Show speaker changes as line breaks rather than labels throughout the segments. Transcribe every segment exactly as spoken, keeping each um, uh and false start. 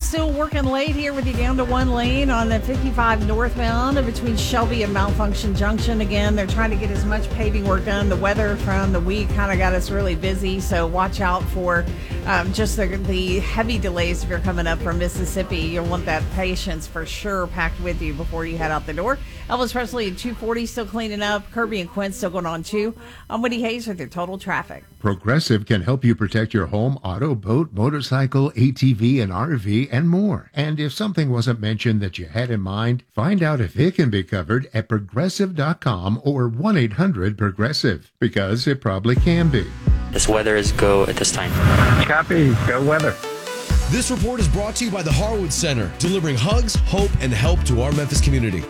still working late here with you down to one lane on the fifty-five northbound between Shelby and Malfunction Junction. Again, they're trying to get as much paving work done. The weather from the week kind of got us really busy, so watch out for um, just the, the heavy delays if you're coming up from Mississippi. You'll want that patience for sure packed with you before you head out the door. Elvis Presley at two forty still cleaning up. Kirby and Quinn still going on too. I'm Woody Hayes with your Total Traffic.
Progressive can help you protect your home, auto, boat, motorcycle, A T V, and R V, and more. And if something wasn't mentioned that you had in mind, find out if it can be covered at progressive dot com or one eight hundred progressive, because it probably can be.
This weather is go at this time.
Copy. Go weather.
This report is brought to you by the Harwood Center, delivering hugs, hope, and help to our Memphis community.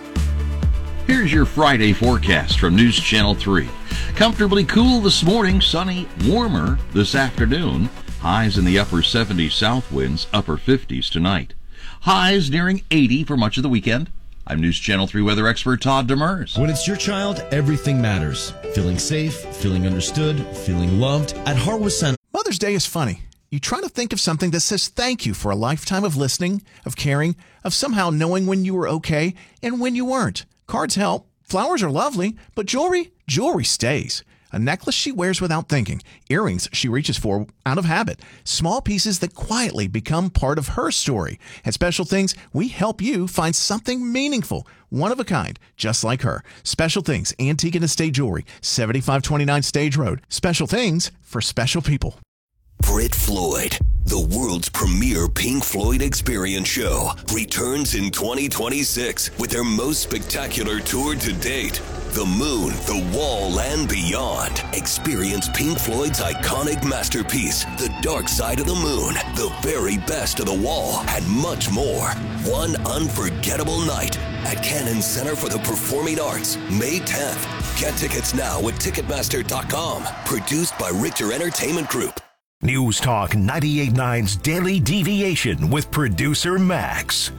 Here's your Friday forecast from News Channel three. Comfortably cool this morning, sunny, warmer this afternoon. Highs in the upper seventies, south winds, upper fifties tonight. Highs nearing eighty for much of the weekend. I'm News Channel three weather expert Todd Demers.
When it's your child, everything matters. Feeling safe, feeling understood, feeling loved. At Harwood Center.
Mother's Day is funny. You try to think of something that says thank you for a lifetime of listening, of caring, of somehow knowing when you were okay and when you weren't. Cards help. Flowers are lovely, but jewelry, jewelry stays. A necklace she wears without thinking. Earrings she reaches for out of habit. Small pieces that quietly become part of her story. At Special Things, we help you find something meaningful, one of a kind, just like her. Special Things, Antique and Estate Jewelry, seventy-five twenty-nine Stage Road. Special Things for special people.
Brit Floyd, the world's premier Pink Floyd experience show, returns in twenty twenty-six with their most spectacular tour to date. The Moon, the Wall, and beyond. Experience Pink Floyd's iconic masterpiece, The Dark Side of the Moon, the very best of The Wall, and much more. One unforgettable night at Cannon Center for the Performing Arts, May tenth. Get tickets now at Ticketmaster dot com. Produced by Richter Entertainment Group.
News Talk ninety-eight point nine's Daily Deviation with producer Max.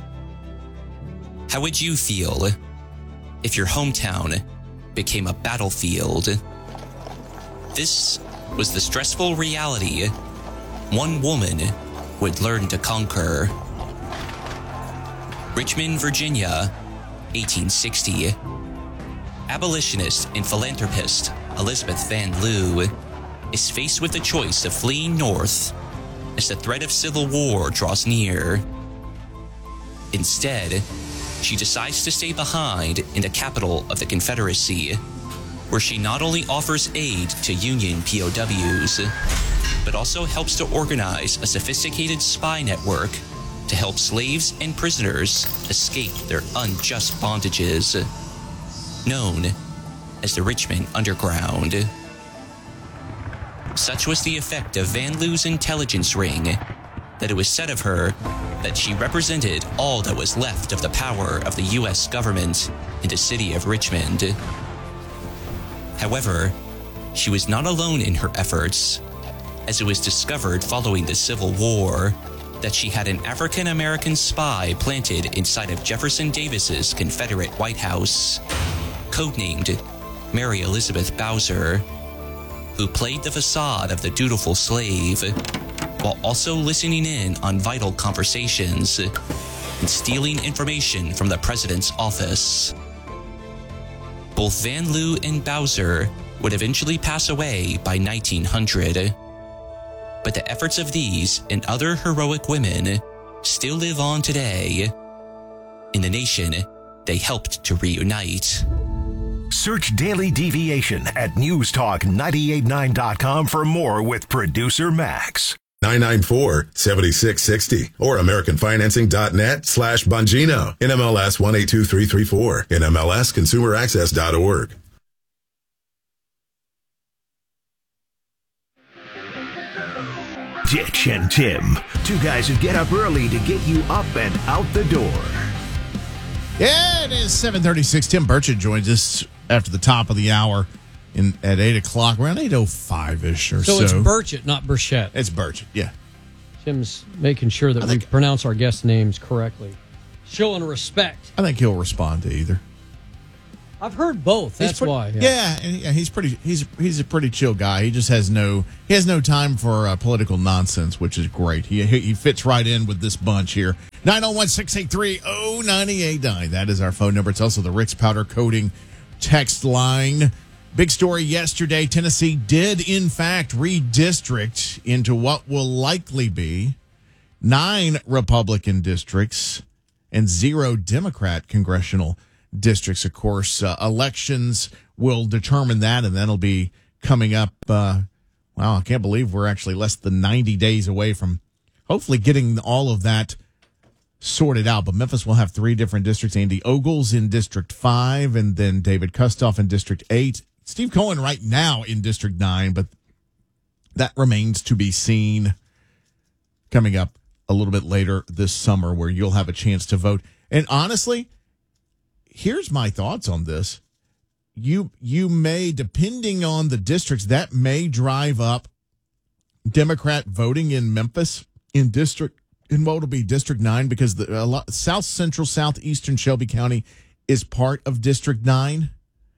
How would you feel if your hometown became a battlefield? This was the stressful reality one woman would learn to conquer. Richmond, Virginia, eighteen sixty. Abolitionist and philanthropist Elizabeth Van Lew is faced with the choice of fleeing north as the threat of civil war draws near. Instead, she decides to stay behind in the capital of the Confederacy, where she not only offers aid to Union P O Ws, but also helps to organize a sophisticated spy network to help slaves and prisoners escape their unjust bondages, known as the Richmond Underground. Such was the effect of Van Lew's intelligence ring that it was said of her that she represented all that was left of the power of the U S government in the city of Richmond. However, she was not alone in her efforts, as it was discovered following the Civil War that she had an African-American spy planted inside of Jefferson Davis's Confederate White House, codenamed Mary Elizabeth Bowser, who played the facade of the dutiful slave while also listening in on vital conversations and stealing information from the president's office. Both Van Lew and Bowser would eventually pass away by nineteen hundred, but the efforts of these and other heroic women still live on today in the nation they helped to reunite.
Search Daily Deviation at news talk nine eight nine dot com for more with producer Max.
nine nine four, seven six six zero or american financing dot net slash Bongino. N M L S one eight two three three four. N M L S consumer access dot org.
Ditch and Tim, two guys who get up early to get you up and out the door.
Yeah, it is seven thirty-six. Tim Burchett joins us after the top of the hour in at eight o'clock, around eight oh five-ish or so.
So it's Burchett, not Burchett.
It's Burchett, yeah.
Tim's making sure that we pronounce our guest names correctly. Showing respect.
I think he'll respond to either.
I've heard both. That's
pretty,
why.
Yeah, yeah, and he- he's pretty. He's he's a pretty chill guy. He just has no he has no time for uh, political nonsense, which is great. He he fits right in with this bunch here. nine oh one, six eight three, oh nine eight nine. That is our phone number. It's also the Rick's Powder Coating text line. Big story yesterday. Tennessee did, in fact, redistrict into what will likely be nine Republican districts and zero Democrat congressional districts. Of course, uh, elections will determine that, and that'll be coming up. Uh, wow, I can't believe we're actually less than ninety days away from hopefully getting all of that sorted out. But Memphis will have three different districts. Andy Ogles in District five, and then David Kustoff in District eight. Steve Cohen right now in District nine, but that remains to be seen coming up a little bit later this summer, where you'll have a chance to vote. And honestly, here's my thoughts on this. You you may, depending on the districts, that may drive up Democrat voting in Memphis in district in what will be District nine, because the a lot, South Central, Southeastern Shelby County is part of District nine.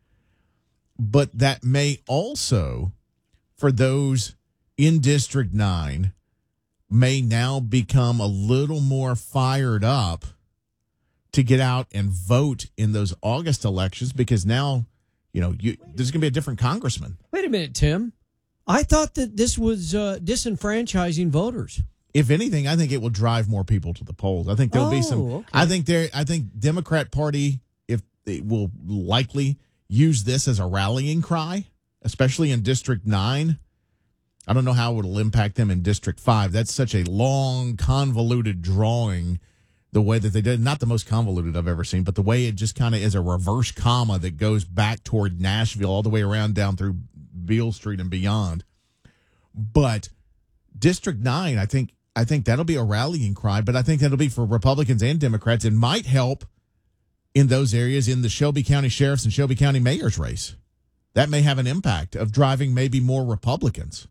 But that may also, for those in District nine, may now become a little more fired up to get out and vote in those August elections, because now, you know, you, there's going to be a different congressman.
Wait a minute, Tim. I thought that this was uh, disenfranchising voters.
If anything, I think it will drive more people to the polls. I think there'll
oh,
be some.
Okay.
I think there. I think Democrat Party, if they will likely use this as a rallying cry, especially in District nine. I don't know how it will impact them in District five. That's such a long, convoluted drawing, the way that they did. Not the most convoluted I've ever seen, but the way it just kind of is a reverse comma that goes back toward Nashville all the way around down through Beale Street and beyond. But District nine, I think I think that'll be a rallying cry, but I think that'll be for Republicans and Democrats. It might help in those areas in the Shelby County Sheriff's and Shelby County Mayor's race. That may have an impact of driving maybe more Republicans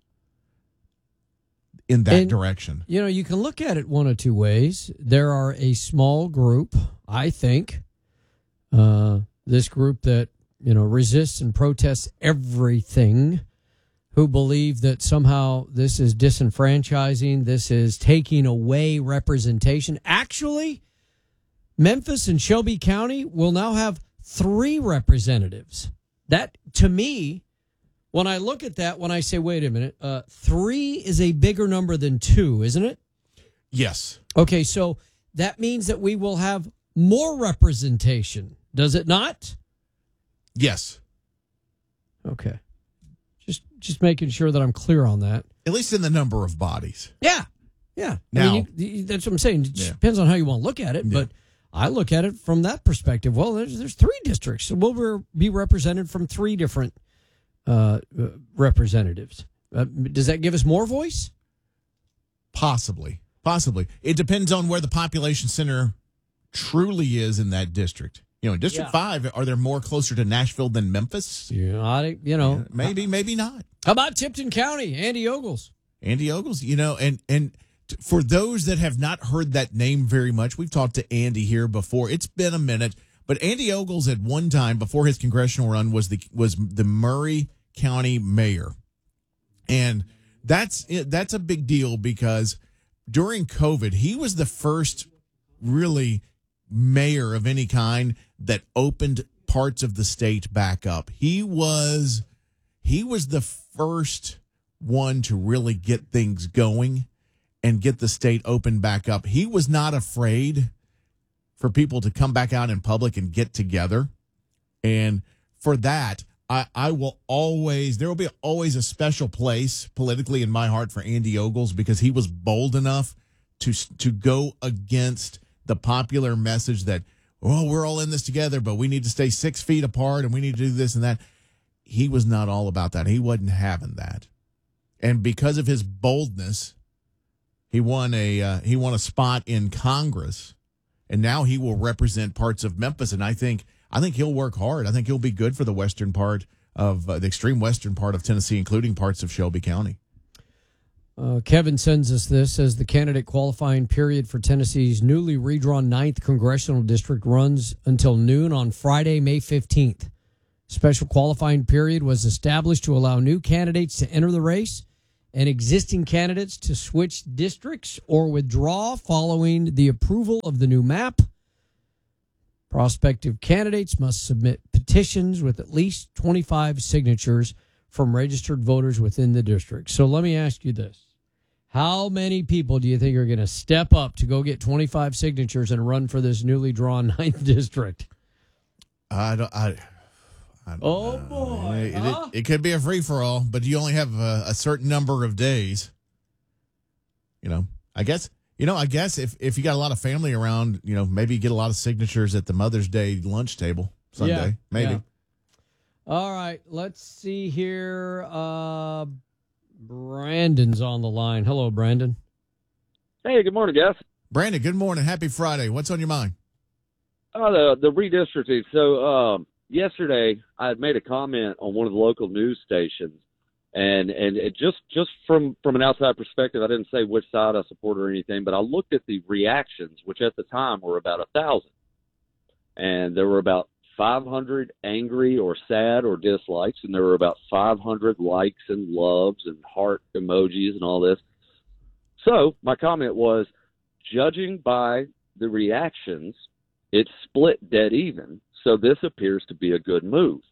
in that
and,
direction.
You know, you can look at it one of two ways. There are a small group, I think, uh, this group that, you know, resists and protests everything, who believe that somehow this is disenfranchising, this is taking away representation. Actually, Memphis and Shelby County will now have three representatives. That, to me, when I look at that, when I say, wait a minute, uh, three is a bigger number than two, isn't it?
Yes.
Okay, so that means that we will have more representation, does it not?
Yes.
Okay. Just just making sure that I'm clear on that.
At least in the number of bodies.
Yeah. Yeah.
Now,
I mean, you, you, that's what I'm saying. It
yeah.
depends on how you want to look at it,
Yeah.
but I look at it from that perspective. Well, there's there's three districts, so we'll be represented from three different uh, uh, representatives. Uh, does that give us more voice?
Possibly. Possibly. It depends on where the population center truly is in that district. You know, in District
Yeah.
five, are there more closer to Nashville than Memphis?
Yeah, I, you know.
Yeah, maybe, maybe not.
How about Tipton County, Andy Ogles?
Andy Ogles, you know, and, and t- for those that have not heard that name very much, we've talked to Andy here before. It's been a minute, but Andy Ogles at one time before his congressional run was the was the Murray County mayor. And that's that's a big deal because during COVID, he was the first really mayor of any kind that opened parts of the state back up. He was he was the first one to really get things going and get the state open back up. He was not afraid for people to come back out in public and get together. And for that, I, I will always, there will be always a special place politically in my heart for Andy Ogles because he was bold enough to to go against the popular message that, oh, we're all in this together, but we need to stay six feet apart and we need to do this and that. He was not all about that. He wasn't having that. And because of his boldness, he won a uh, he won a spot in Congress, and now he will represent parts of Memphis. And I think I think he'll work hard. I think he'll be good for the western part of uh, the extreme western part of Tennessee, including parts of Shelby County.
Uh, Kevin sends us this, says the candidate qualifying period for Tennessee's newly redrawn ninth Congressional District runs until noon on Friday, May fifteenth. Special qualifying period was established to allow new candidates to enter the race and existing candidates to switch districts or withdraw following the approval of the new map. Prospective candidates must submit petitions with at least twenty-five signatures from registered voters within the district. So let me ask you this. How many people do you think are going to step up to go get twenty-five signatures and run for this newly drawn ninth district?
I don't. I, I don't
oh,
know.
boy.
It,
huh?
it, it could be a free-for-all, but you only have a, a certain number of days. You know, I guess... You know, I guess if, if you got a lot of family around, you know, maybe you get a lot of signatures at the Mother's Day lunch table Sunday.
Yeah,
maybe.
yeah. All right. Let's see here. Uh, Brandon's on the line. Hello, Brandon.
Hey, good morning, guys.
Brandon, good morning. Happy Friday. What's on your mind?
Oh, the, the redistricting. So um, yesterday I had made a comment on one of the local news stations. And and it just just from, from an outside perspective, I didn't say which side I support or anything, but I looked at the reactions, which at the time were about a thousand, and there were about five hundred angry or sad or dislikes, and there were about five hundred likes and loves and heart emojis and all this. So my comment was, judging by the reactions, it's split dead even. So this appears to be a good move.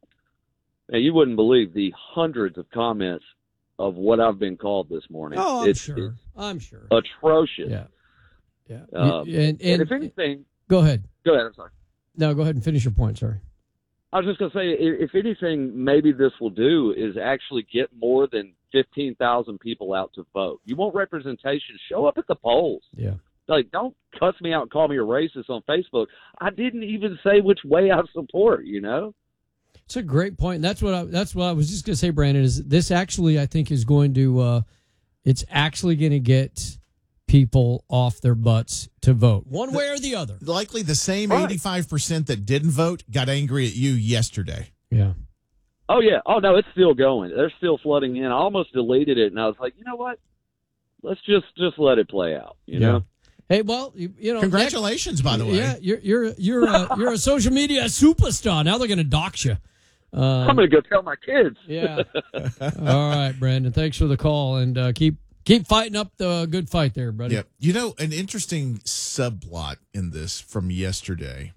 Now, you wouldn't believe the hundreds of comments of what I've been called this morning.
Oh, I'm
it's,
sure.
It's
I'm sure.
Atrocious.
Yeah. Yeah.
Um,
You- and,
and,
and-
if anything,
Go ahead.
go ahead. I'm sorry.
No, go ahead and finish your point. Sorry.
I was just going to say, i- if anything, maybe this will do is actually get more than fifteen thousand people out to vote. You want representation? Show up at the polls.
Yeah.
Like, don't cuss me out and call me a racist on Facebook. I didn't even say which way I support, you know?
It's a great point. And that's what I, that's what I was just going to say, Brandon, is this actually, I think, is going to, uh, it's actually going to get people off their butts to vote one way or the other.
Likely the same eighty-five percent that didn't vote got angry at you yesterday.
Yeah.
Oh, yeah. Oh, no, it's still going. They're still flooding in. I almost deleted it, and I was like, you know what? Let's just, just let it play out, you
Yeah.
know?
Hey, well, you, you know,
Congratulations, by the way.
Yeah, you're you're you're a, you're a social media superstar. Now they're going to dox you. Um,
I'm going to go tell my kids.
Yeah. All right, Brandon. Thanks for the call, and uh, keep keep fighting up the good fight there, buddy.
Yep. You know, an interesting subplot in this from yesterday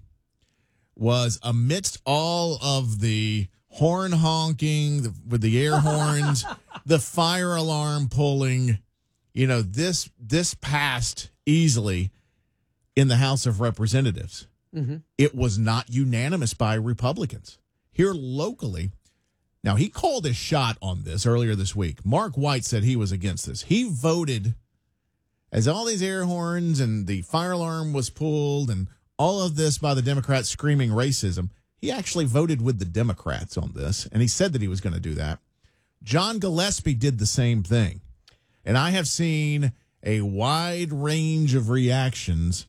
was amidst all of the horn honking the, with the air horns, the fire alarm pulling, you know, this this passed easily in the House of Representatives.
Mm-hmm.
It was not unanimous by Republicans. Here locally, now he called a shot on this earlier this week. Mark White said he was against this. He voted, as all these air horns and the fire alarm was pulled and all of this by the Democrats screaming racism, he actually voted with the Democrats on this, and he said that he was going to do that. John Gillespie did the same thing. And I have seen a wide range of reactions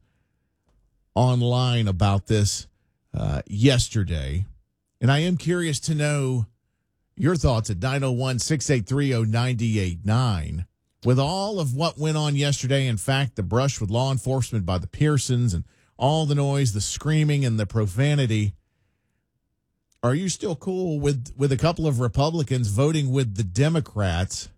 online about this uh, yesterday. And I am curious to know your thoughts at nine oh one, six eight three, oh nine eight nine. With all of what went on yesterday, in fact, the brush with law enforcement by the Pearsons and all the noise, the screaming and the profanity, are you still cool with, with a couple of Republicans voting with the Democrats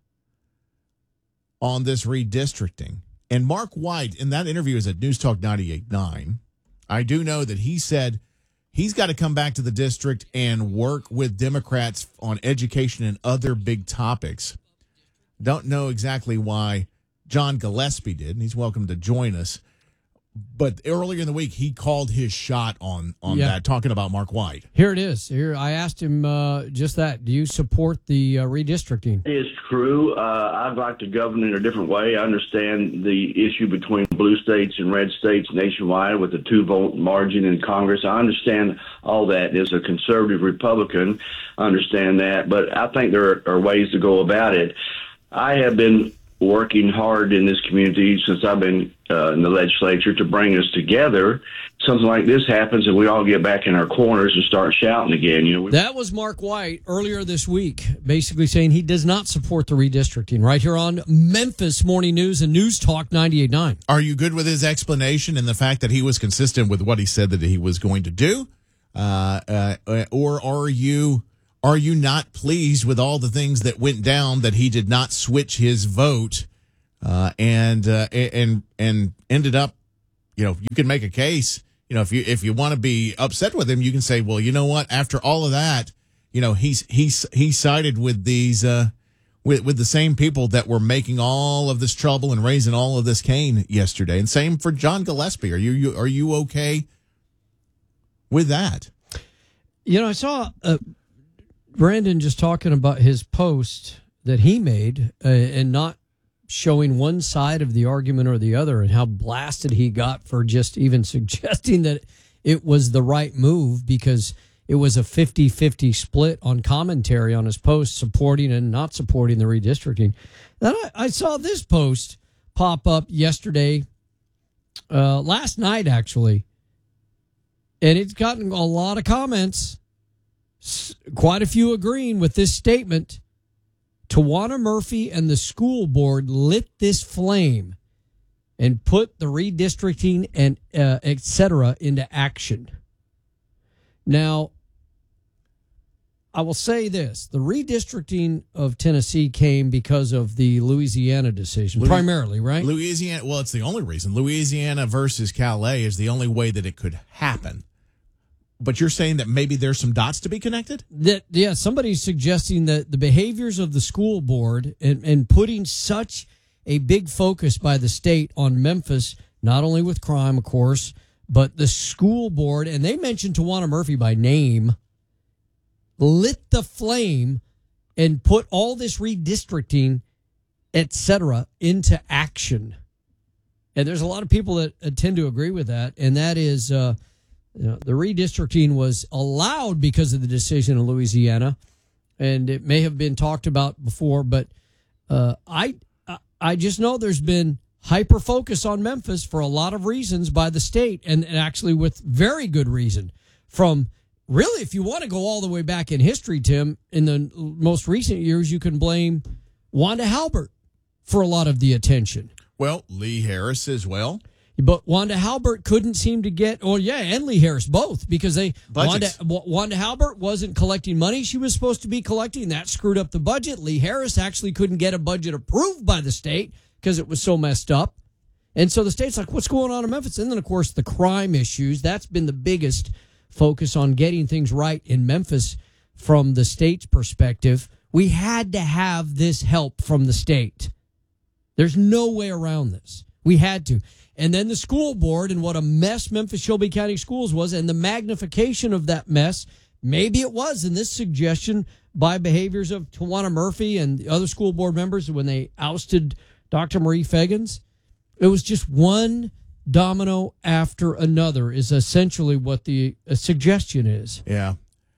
on this redistricting? And Mark White, in that interview, is at News Talk ninety-eight point nine. I do know that he said he's got to come back to the district and work with Democrats on education and other big topics. Don't know exactly why John Gillespie did, and he's welcome to join us. But earlier in the week, he called his shot on, on
Yeah.
that, talking about Mark White.
Here it is. Here, I asked him uh, just that. Do you support the uh, redistricting?
It is true. Uh, I'd like to govern in a different way. I understand the issue between blue states and red states nationwide with the two-vote margin in Congress. I understand all that. As a conservative Republican, I understand that. But I think there are ways to go about it. I have been working hard in this community since I've been uh, in the legislature to bring us together. Something like this happens and we all get back in our corners and start shouting again. You know,
That was Mark White earlier this week, basically saying he does not support the redistricting, right here on Memphis Morning News and News Talk ninety-eight point nine.
Are you good with his explanation and the fact that he was consistent with what he said that he was going to do? Uh, uh, or are you are you not pleased with all the things that went down that he did not switch his vote uh, and uh, and and ended up, you know, you can make a case, you know, if you if you want to be upset with him, you can say, well, you know what, after all of that, you know, he's he's he sided with these uh, with with the same people that were making all of this trouble and raising all of this cane yesterday. And same for John Gillespie. Are you, you are you okay with that?
You know, I saw uh, Brandon just talking about his post that he made uh, and not showing one side of the argument or the other, and how blasted he got for just even suggesting that it was the right move, because it was a fifty-fifty split on commentary on his post supporting and not supporting the redistricting. Then I, I saw this post pop up yesterday, uh, last night actually, and it's gotten a lot of comments, quite a few agreeing with this statement. Tawana Murphy and the school board lit this flame and put the redistricting and uh, et cetera into action. Now, I will say this. The redistricting of Tennessee came because of the Louisiana decision,
Louis-
primarily, right?
Louisiana, well, it's the only reason. Louisiana versus Calais is the only way that it could happen. But you're saying that maybe there's some dots to be connected?
That yeah, somebody's suggesting that the behaviors of the school board and, and putting such a big focus by the state on Memphis, not only with crime, of course, but the school board, and they mentioned Tawana Murphy by name, lit the flame and put all this redistricting, et cetera, into action. And there's a lot of people that uh, tend to agree with that, and that is... Uh, You know, the redistricting was allowed because of the decision in Louisiana, and it may have been talked about before, but uh, I I just know there's been hyper focus on Memphis for a lot of reasons by the state, and, and actually with very good reason. From really, if you want to go all the way back in history, Tim, in the most recent years, you can blame Wanda Halbert for a lot of the attention.
Well, Lee Harris as well.
But Wanda Halbert couldn't seem to get, or yeah, and Lee Harris both, because they Wanda,
Budgets.
Wanda Halbert wasn't collecting money she was supposed to be collecting. That screwed up the budget. Lee Harris actually couldn't get a budget approved by the state because it was so messed up. And so the state's like, what's going on in Memphis? And then, of course, the crime issues. That's been the biggest focus on getting things right in Memphis from the state's perspective. We had to have this help from the state. There's no way around this. We had to. And then the school board and what a mess Memphis Shelby County Schools was, and the magnification of that mess, maybe it was in this suggestion by behaviors of Tawana Murphy and the other school board members when they ousted Doctor Marie Fagans. It was just one domino after another is essentially what the uh, suggestion is.
Yeah.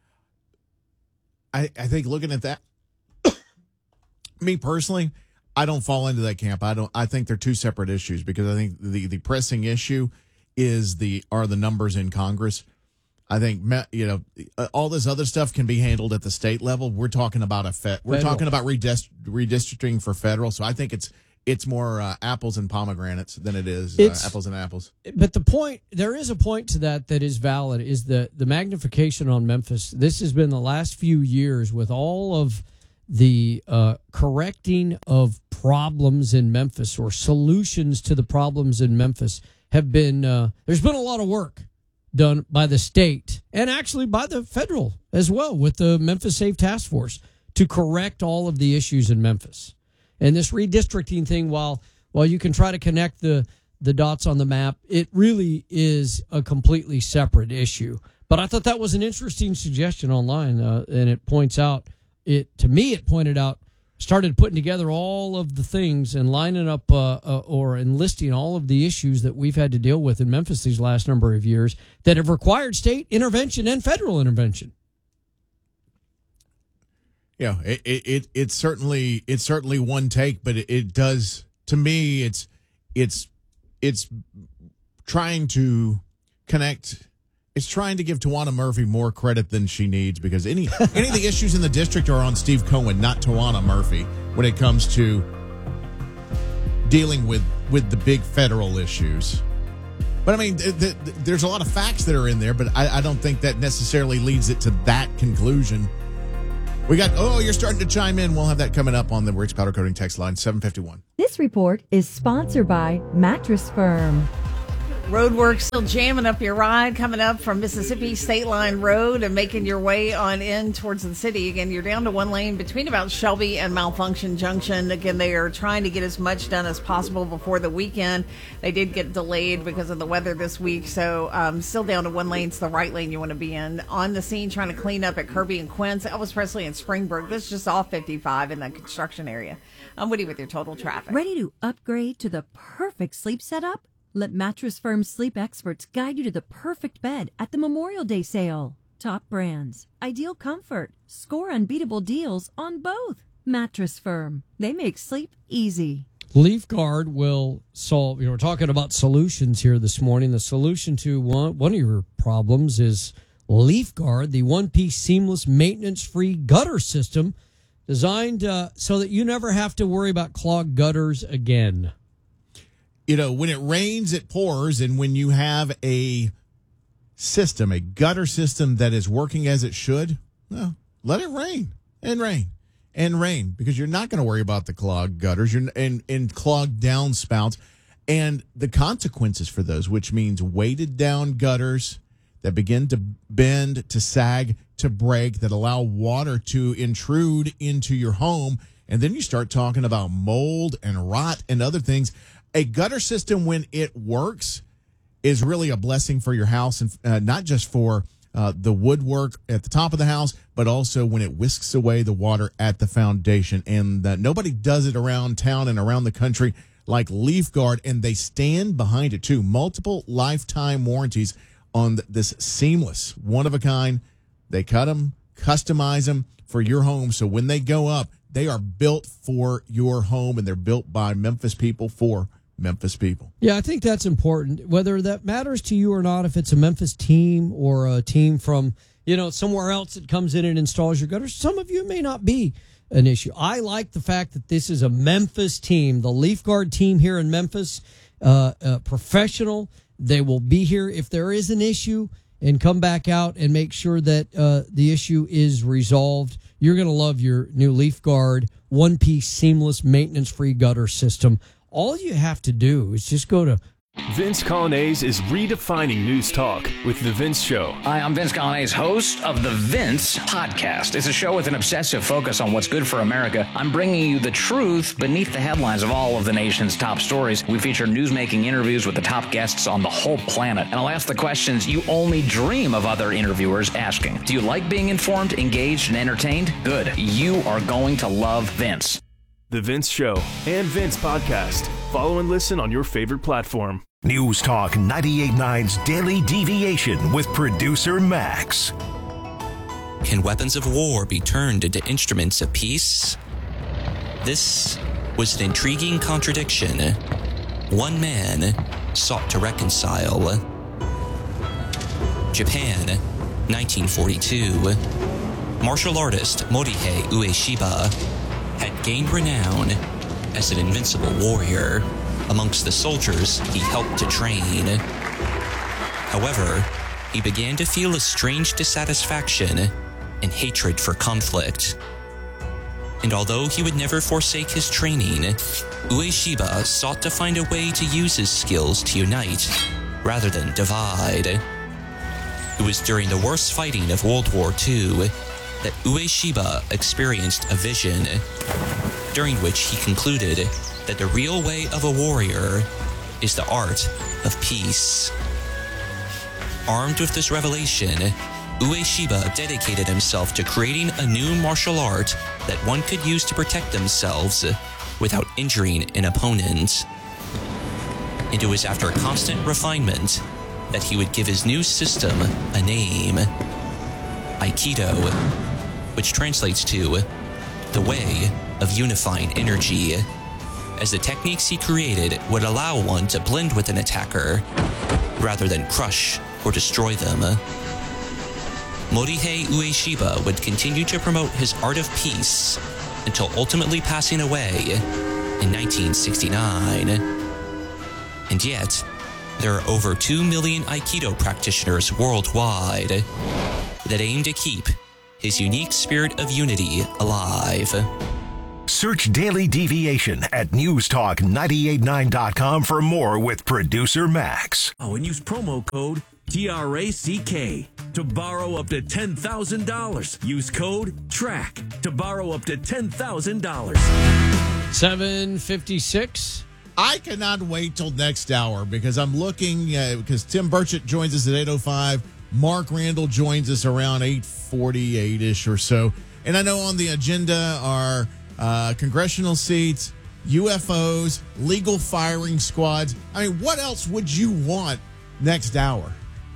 I, I think looking at that, me personally, I don't fall into that camp. I don't. I think they're two separate issues, because I think the, the pressing issue is the are the numbers in Congress. I think, you know, all this other stuff can be handled at the state level. We're talking about a fe- we're
Federal.
talking about redist- redistricting for federal. So I think it's it's more uh, apples and pomegranates than it is uh, apples and apples.
But the point, there is a point to that that is valid, is the the magnification on Memphis. This has been the last few years with all of the uh, correcting of problems in Memphis, or solutions to the problems in Memphis, have been, uh, there's been a lot of work done by the state and actually by the federal as well with the Memphis Safe Task Force to correct all of the issues in Memphis. And this redistricting thing, while while you can try to connect the, the dots on the map, it really is a completely separate issue. But I thought that was an interesting suggestion online, uh, and it points out, It to me, it pointed out, started putting together all of the things and lining up uh, uh, or enlisting all of the issues that we've had to deal with in Memphis these last number of years that have required state intervention and federal intervention.
Yeah, it it, it it's certainly it's certainly one take, but it, it does, to me, it's it's it's trying to connect. It's trying to give Tawana Murphy more credit than she needs, because any any of the issues in the district are on Steve Cohen, not Tawana Murphy, when it comes to dealing with, with the big federal issues. But, I mean, th- th- there's a lot of facts that are in there, but I, I don't think that necessarily leads it to that conclusion. We got, oh, you're starting to chime in. We'll have that coming up on the Rick's Powder Coating text line, seven fifty-one.
This report is sponsored by Mattress Firm.
Roadwork still jamming up your ride, coming up from Mississippi State Line Road and making your way on in towards the city. Again, you're down to one lane between about Shelby and Malfunction Junction. Again, they are trying to get as much done as possible before the weekend. They did get delayed because of the weather this week, so um, still down to one lane. It's the right lane you want to be in. On the scene, trying to clean up at Kirby and Quince, Elvis Presley and Springbrook. This is just off fifty-five in the construction area. I'm Woody with your total traffic.
Ready to upgrade to the perfect sleep setup? Let Mattress Firm's sleep experts guide you to the perfect bed at the Memorial Day sale. Top brands, ideal comfort, score unbeatable deals on both. Mattress Firm, they make sleep easy.
Leaf Guard will solve, you know, we're talking about solutions here this morning. The solution to one, one of your problems is Leaf Guard, the one-piece seamless maintenance-free gutter system designed uh, so that you never have to worry about clogged gutters again.
You know, when it rains, it pours, and when you have a system, a gutter system that is working as it should, well, let it rain and rain and rain, because you're not going to worry about the clogged gutters you're, and, and clogged downspouts and the consequences for those, which means weighted down gutters that begin to bend, to sag, to break, that allow water to intrude into your home. And then you start talking about mold and rot and other things. A gutter system, when it works, is really a blessing for your house, and uh, not just for uh, the woodwork at the top of the house, but also when it whisks away the water at the foundation. And uh, nobody does it around town and around the country like Leaf Guard, and they stand behind it too. Multiple lifetime warranties on th- this seamless, one-of-a-kind. They cut them, customize them for your home, so when they go up, they are built for your home, and they're built by Memphis people for Memphis people.
Yeah, I think that's important, whether that matters to you or not, if it's a Memphis team or a team from, you know, somewhere else that comes in and installs your gutters. Some of you, it may not be an issue. I like the fact that this is a Memphis team, the Leaf Guard team here in Memphis, uh, uh, professional. They will be here if there is an issue and come back out and make sure that uh, the issue is resolved. You're going to love your new Leaf Guard one-piece seamless maintenance-free gutter system. All you have to do is just go to...
Vince Colonnese is redefining news talk with The Vince Show.
Hi, I'm Vince Colonnese, host of The Vince Podcast. It's a show with an obsessive focus on what's good for America. I'm bringing you the truth beneath the headlines of all of the nation's top stories. We feature newsmaking interviews with the top guests on the whole planet. And I'll ask the questions you only dream of other interviewers asking. Do you like being informed, engaged, and entertained? Good. You are going to love Vince.
The Vince Show and Vince Podcast. Follow and listen on your favorite platform.
News Talk ninety-eight point nine's Daily Deviation with producer Max.
Can weapons of war be turned into instruments of peace? This was an intriguing contradiction. One man sought to reconcile. Japan, nineteen forty-two. Martial artist Morihei Ueshiba had gained renown as an invincible warrior amongst the soldiers he helped to train. However, he began to feel a strange dissatisfaction and hatred for conflict. And although he would never forsake his training, Ueshiba sought to find a way to use his skills to unite rather than divide. It was during the worst fighting of World War Two that Ueshiba experienced a vision, during which he concluded that the real way of a warrior is the art of peace. Armed with this revelation, Ueshiba dedicated himself to creating a new martial art that one could use to protect themselves without injuring an opponent. And it was after constant refinement that he would give his new system a name, Aikido, which translates to the way of unifying energy, as the techniques he created would allow one to blend with an attacker rather than crush or destroy them. Morihei Ueshiba would continue to promote his art of peace until ultimately passing away in nineteen sixty-nine. And yet, there are over two million Aikido practitioners worldwide that aim to keep his unique spirit of unity alive.
Search Daily Deviation at news talk nine eight nine dot com for more with producer Max.
Oh, and use promo code T R A C K to borrow up to ten thousand dollars. Use code TRACK to borrow up to ten thousand dollars.
seven fifty-six.
I cannot wait till next hour because I'm looking, uh, because Tim Burchett joins us at eight oh five. Mark Randall joins us around eight forty-eight-ish or so. And I know on the agenda are uh, congressional seats, U F Os, legal firing squads. I mean, what else would you want next hour?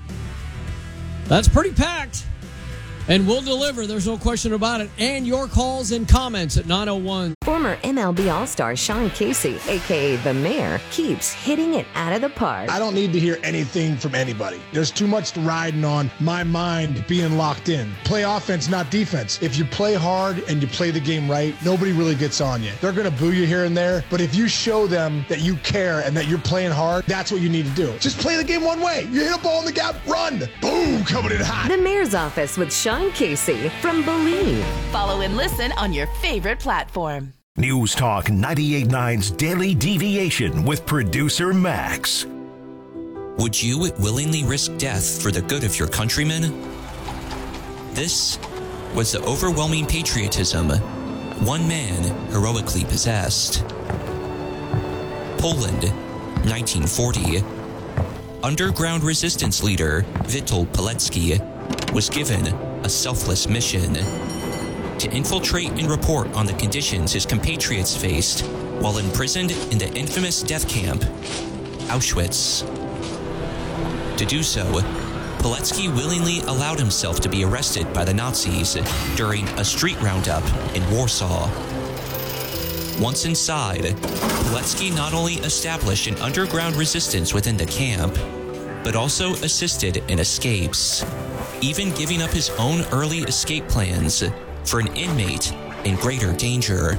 That's pretty packed. And we'll deliver, there's no question about it. And your calls and comments at nine oh one.
Former M L B All-Star Sean Casey, a k a. The Mayor, keeps hitting it out of the park.
I don't need to hear anything from anybody. There's too much riding on my mind being locked in. Play offense, not defense. If you play hard and you play the game right, nobody really gets on you. They're going to boo you here and there, but if you show them that you care and that you're playing hard, that's what you need to do. Just play the game one way. You hit a ball in the gap, run. Boom, coming in hot.
The Mayor's Office with Sean Casey from Believe.
Follow and listen on your favorite platform.
News Talk ninety-eight point nine's Daily Deviation with producer Max.
Would you willingly risk death for the good of your countrymen? This was the overwhelming patriotism one man heroically possessed. Poland, nineteen forty. Underground resistance leader Witold Pilecki was given a selfless mission to infiltrate and report on the conditions his compatriots faced while imprisoned in the infamous death camp, Auschwitz. To do so, Pilecki willingly allowed himself to be arrested by the Nazis during a street roundup in Warsaw. Once inside, Pilecki not only established an underground resistance within the camp, but also assisted in escapes, even giving up his own early escape plans for an inmate in greater danger.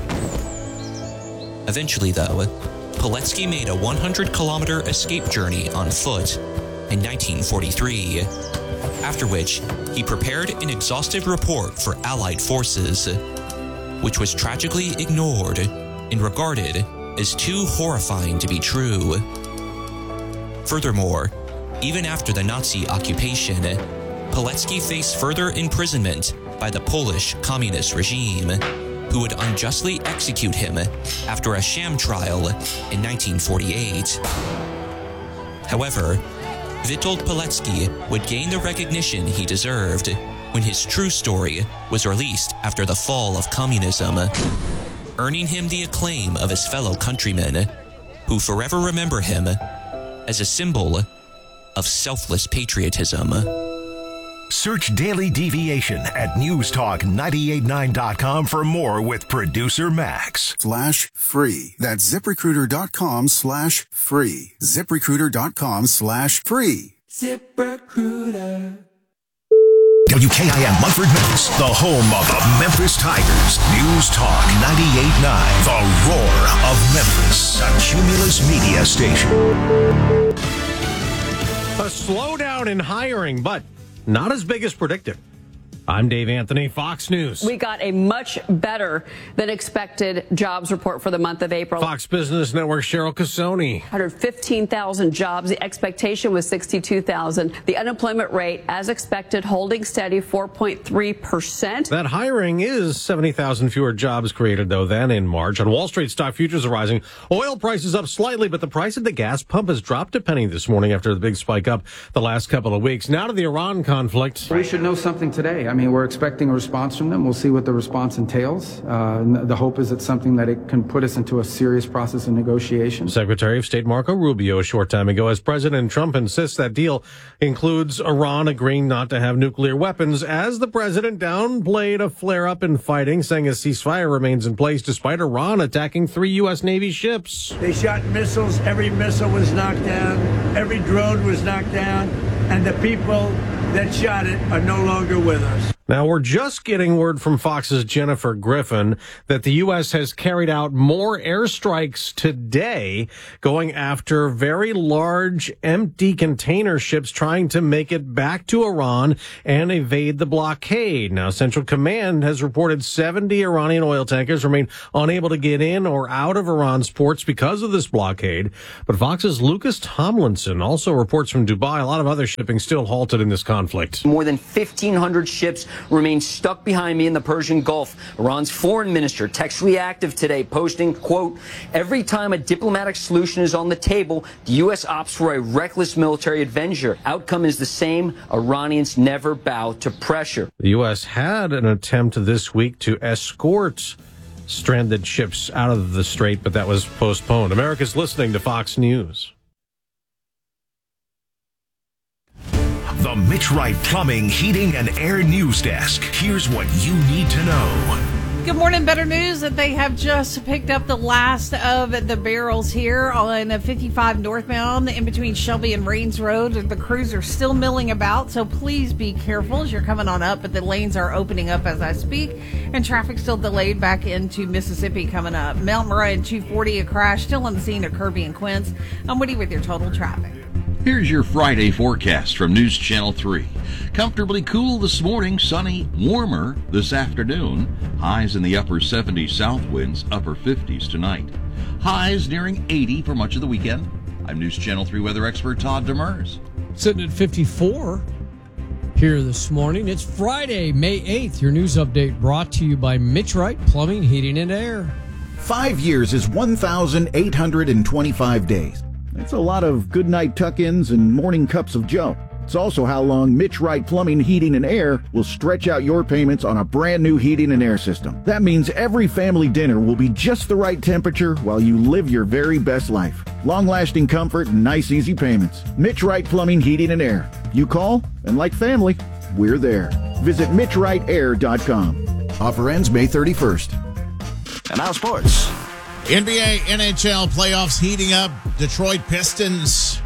Eventually, though, Pilecki made a one hundred kilometer escape journey on foot in nineteen forty-three, after which he prepared an exhaustive report for Allied forces, which was tragically ignored and regarded as too horrifying to be true. Furthermore, even after the Nazi occupation, Pilecki faced further imprisonment by the Polish communist regime, who would unjustly execute him after a sham trial in nineteen forty-eight. However, Witold Pilecki would gain the recognition he deserved when his true story was released after the fall of communism, earning him the acclaim of his fellow countrymen, who forever remember him as a symbol of selfless patriotism.
Search Daily Deviation at news talk nine eight nine dot com for more with producer Max.
Slash free. That's ZipRecruiter.com slash free. ZipRecruiter.com slash free.
ZipRecruiter.
W K I M Munford, Memphis, the home of the Memphis Tigers. News Talk ninety-eight point nine, the roar of Memphis, a Cumulus media station.
A slowdown in hiring, but not as big as predicted. I'm Dave Anthony, Fox News.
We got a much better than expected jobs report for the month of April.
Fox Business Network Cheryl Casoni.
one hundred fifteen thousand jobs. The expectation was sixty-two thousand. The unemployment rate, as expected, holding steady, four point three percent.
That hiring is seventy thousand fewer jobs created, though, than in March. On Wall Street, stock futures are rising. Oil prices up slightly, but the price at the gas pump has dropped a penny this morning after the big spike up the last couple of weeks. Now to the Iran conflict.
We should know something today. I mean, we're expecting a response from them. We'll see what the response entails. Uh, the hope is it's something that it can put us into a serious process of negotiation.
Secretary of State Marco Rubio a short time ago, as President Trump insists that deal includes Iran agreeing not to have nuclear weapons, as the president downplayed a flare-up in fighting, saying a ceasefire remains in place despite Iran attacking three U S. Navy ships.
They shot missiles. Every missile was knocked down. Every drone was knocked down. And the people that shot it are no longer with us.
Now, we're just getting word from Fox's Jennifer Griffin that the U S has carried out more airstrikes today, going after very large empty container ships trying to make it back to Iran and evade the blockade. Now, Central Command has reported seventy Iranian oil tankers remain unable to get in or out of Iran's ports because of this blockade. But Fox's Lucas Tomlinson also reports from Dubai a lot of other shipping still halted in this conflict.
More than fifteen hundred ships remain stuck behind me in the Persian Gulf. Iran's foreign minister textually active today, posting, quote, every time a diplomatic solution is on the table, the U S opts for a reckless military adventure. Outcome is the same. Iranians never bow to pressure.
The U S had an attempt this week to escort stranded ships out of the strait, but that was postponed. America's listening to Fox News.
The Mitch Wright Plumbing, Heating, and Air News Desk. Here's what you need to know.
Good morning. Better news that they have just picked up the last of the barrels here on the fifty-five northbound in between Shelby and Rains Road. The crews are still milling about, so please be careful as you're coming on up, but the lanes are opening up as I speak, and traffic still delayed back into Mississippi coming up. Mount Murray and two forty, a crash still on the scene of Kirby and Quince. I'm Woody with your total traffic.
Here's your Friday forecast from News Channel three. Comfortably cool this morning, sunny, warmer this afternoon. Highs in the upper seventies, south winds, upper fifties tonight. Highs nearing eighty for much of the weekend. I'm News Channel three weather expert Todd Demers.
Sitting at fifty-four here this morning. It's Friday, May eighth. Your news update brought to you by Mitch Wright Plumbing, Heating, and Air.
Five years is one thousand eight hundred twenty-five days. That's a lot of goodnight tuck-ins and morning cups of joe. It's also how long Mitch Wright Plumbing, Heating, and Air will stretch out your payments on a brand new heating and air system. That means every family dinner will be just the right temperature while you live your very best life. Long-lasting comfort and nice, easy payments. Mitch Wright Plumbing, Heating, and Air. You call, and like family, we're there. Visit mitch wright air dot com. Offer ends May thirty-first.
And now sports.
N B A, N H L playoffs heating up. Detroit Pistons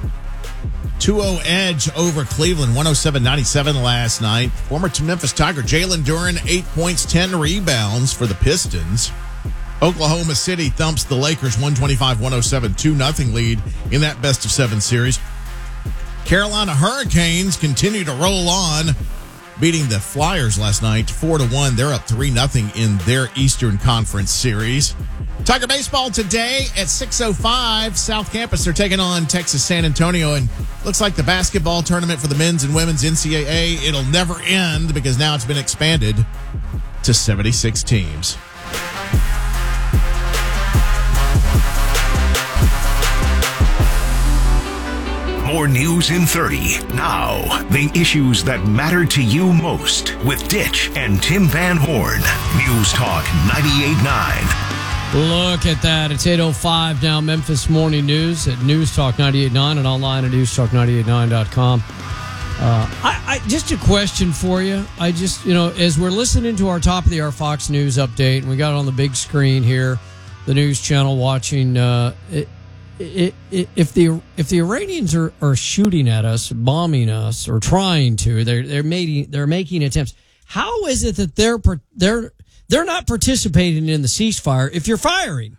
two oh edge over Cleveland, one oh seven ninety-seven last night. Former Memphis Tiger Jalen Duren, eight points, ten rebounds for the Pistons. Oklahoma City thumps the Lakers one twenty-five one oh seven, two nothing lead in that best of seven series. Carolina Hurricanes continue to roll on, beating the Flyers last night four to one. They're up three nothing in their Eastern Conference series. Tiger baseball today at six oh five. South Campus, they're taking on Texas San Antonio, and looks like the basketball tournament for the men's and women's N C double A, it'll never end because now it's been expanded to seventy-six teams.
More news in thirty. Now, the issues that matter to you most with Ditch and Tim Van Horn. News Talk ninety-eight point nine.
Look at that. It's eight oh five now. Memphis Morning News at News Talk ninety-eight point nine and online at news talk ninety-eight point nine dot com. Uh, I, I, just a question for you. I just, you know, as we're listening to our top of the hour Fox News update, and we got it on the big screen here, the news channel watching, uh, it, it, it, if the if the Iranians are, are shooting at us, bombing us, or trying to, they're they're making they're making attempts. How is it that they're they're They're not participating in the ceasefire if you're firing?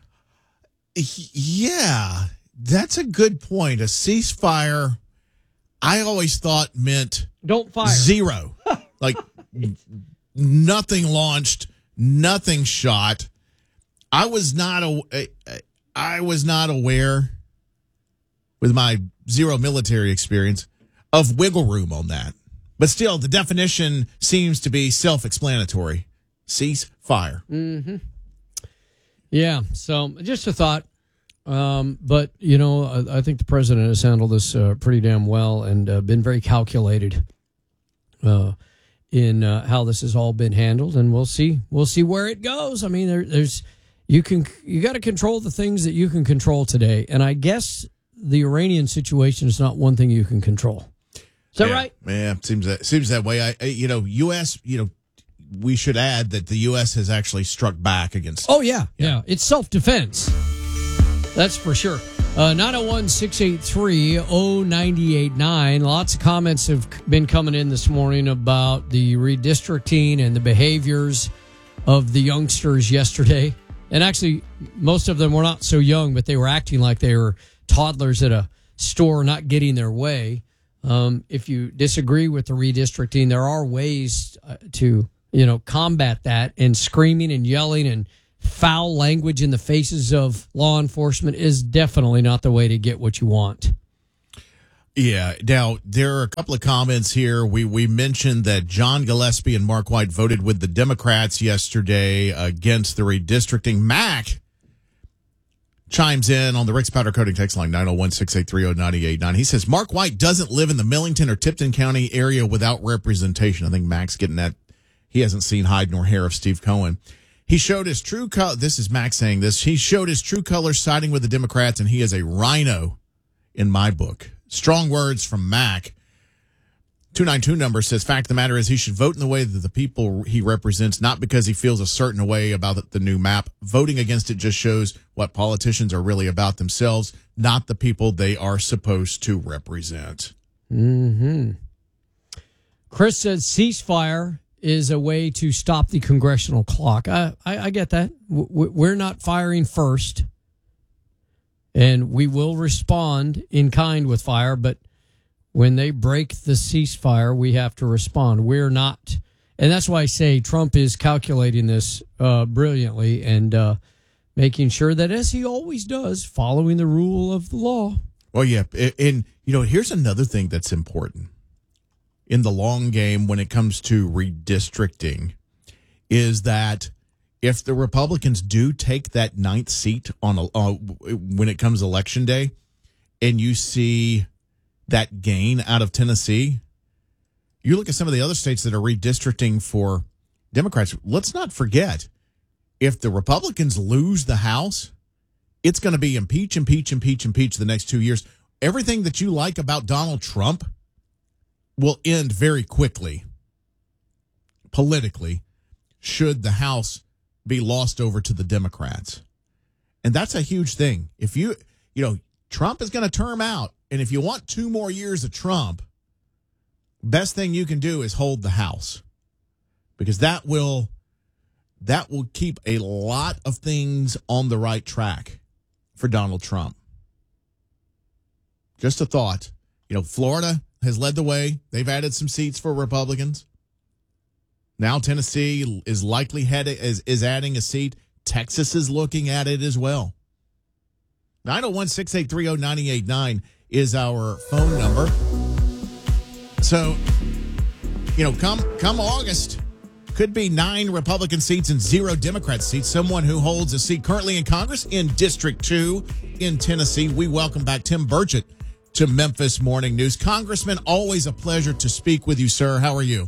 Yeah, that's a good point. A ceasefire, I always thought meant
don't fire.
Zero. Like nothing launched, nothing shot. I was not a, I was not aware, with my zero military experience, of wiggle room on that. But still, the definition seems to be self-explanatory. Cease fire.
Mm-hmm. Yeah, so just a thought. Um, but, you know, I, I think the president has handled this uh, pretty damn well and uh, been very calculated uh, in uh, how this has all been handled. And we'll see. We'll see where it goes. I mean, there, there's you can you got to control the things that you can control today. And I guess the Iranian situation is not one thing you can control. Is that
yeah,
right?
Yeah, seems that seems that way. I, I you know, U S, you know, we should add that the U S has actually struck back against.
Oh, yeah. Yeah. yeah. It's self-defense. That's for sure. Uh, nine oh one, six eight three, oh nine eight nine. Lots of comments have been coming in this morning about the redistricting and the behaviors of the youngsters yesterday. And actually, most of them were not so young, but they were acting like they were toddlers at a store not getting their way. Um, if you disagree with the redistricting, there are ways to, you know, combat that, and screaming and yelling and foul language in the faces of law enforcement is definitely not the way to get what you want.
Yeah. Now, there are a couple of comments here. We we mentioned that John Gillespie and Mark White voted with the Democrats yesterday against the redistricting. Mac chimes in on the Rick's Powder Coating text line, nine oh one, six eight three, oh nine eight nine. He says, Mark White doesn't live in the Millington or Tipton County area without representation. I think Mac's getting that. He hasn't seen hide nor hair of Steve Cohen. He showed his true color. This is Max saying this. He showed his true colors siding with the Democrats, and he is a rhino in my book. Strong words from Mac. two nine two number says, fact of the matter is he should vote in the way that the people he represents, not because he feels a certain way about the new map. Voting against it just shows what politicians are really about themselves, not the people they are supposed to represent.
Mm-hmm. Chris says ceasefire is a way to stop the congressional clock. I, I, I get that. W- we're not firing first, and we will respond in kind with fire, but when they break the ceasefire, we have to respond. We're not, and that's why I say Trump is calculating this uh, brilliantly and uh, making sure that, as he always does, following the rule of the law.
Well, yeah, and, you know, here's another thing that's important in the long game when it comes to redistricting, is that if the Republicans do take that ninth seat on a, uh, when it comes election day, and you see that gain out of Tennessee, you look at some of the other states that are redistricting for Democrats. Let's not forget, if the Republicans lose the House, it's going to be impeach, impeach, impeach, impeach the next two years. Everything that you like about Donald Trump will end very quickly politically should the House be lost over to the Democrats. And that's a huge thing. If you, you know, Trump is going to term out, and if you want two more years of Trump, best thing you can do is hold the House, because that will that will keep a lot of things on the right track for Donald Trump. Just a thought. You know, Florida has led the way. They've added some seats for Republicans. Now Tennessee is likely headed is, is adding a seat. Texas is looking at it as well. nine oh one, six eight three, oh nine eight nine is our phone number. So, you know, come come August, could be nine Republican seats and zero Democrat seats. Someone who holds a seat currently in Congress in District two in Tennessee. We welcome back Tim Burchett to Memphis Morning News. Congressman, always a pleasure to speak with you, sir. How are you?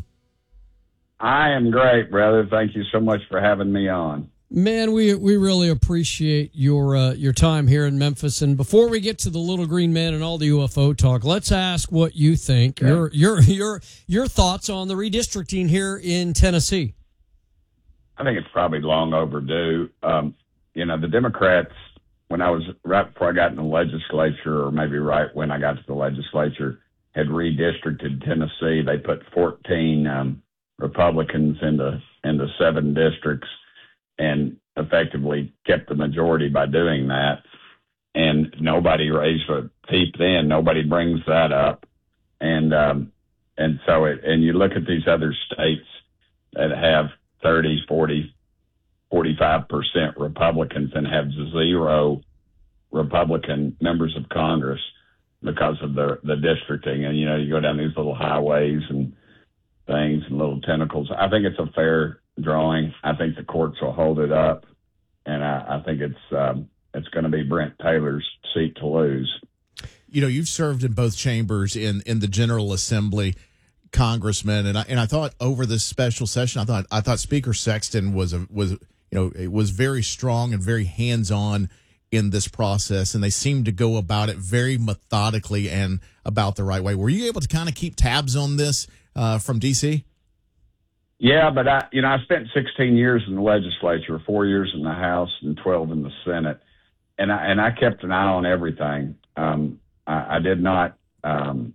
I am great, brother. Thank you so much for having me on.
Man, we we really appreciate your uh, your time here in Memphis. And before we get to the Little Green Man and all the U F O talk, let's ask what you think. Okay. Your your your your thoughts on the redistricting here in Tennessee.
I think it's probably long overdue. Um, you know, the Democrats, when I was right before I got in the legislature, or maybe right when I got to the legislature, had redistricted Tennessee. They put fourteen um, Republicans into into seven districts, and effectively kept the majority by doing that. And nobody raised a peep then. Nobody brings that up. And um, and so it, and you look at these other states that have thirty, forty, forty-five percent Republicans and have zero Republican members of Congress because of the, the districting. And, you know, you go down these little highways and things and little tentacles. I think it's a fair drawing. I think the courts will hold it up, and I, I think it's um, it's going to be Brent Taylor's seat to lose.
You know, you've served in both chambers in, in the General Assembly, Congressman, and I and I thought over this special session, I thought I thought Speaker Sexton was a, was you know it was very strong and very hands on in this process, and they seemed to go about it very methodically and about the right way. Were you able to kind of keep tabs on this uh, from D C?
Yeah, but I, you know, I spent sixteen years in the legislature, four years in the House and twelve in the Senate. and I and I kept an eye on everything. Um, I, I did not. Um,